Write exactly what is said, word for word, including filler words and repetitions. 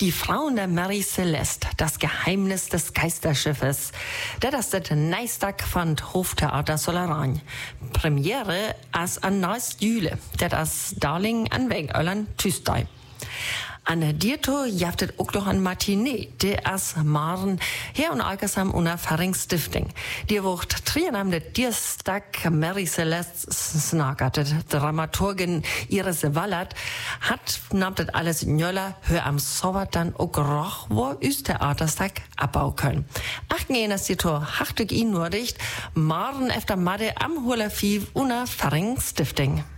Die Frauen der Mary Celeste, das Geheimnis des Geisterschiffes. Das ist das Neistag von Hoftheater Solerain. Premiere als an neust Jule, das ist Darling an Wegöllern Tüstei. An Dierto jaftet auch noch an Matinee, die as Maren her und algesam una Stifting. Die wucht trien am de Dienstag Mary Celeste snagert, Dramaturgin Iris Wallert, hat namtet alles in Jöller, hör am Sobert dann auch roch, wo üst Theaterstag abbau können. Achten gehen das die Tor, hachtig ihn nur dicht, Maren efter Madde am Hulafiv una Stifting.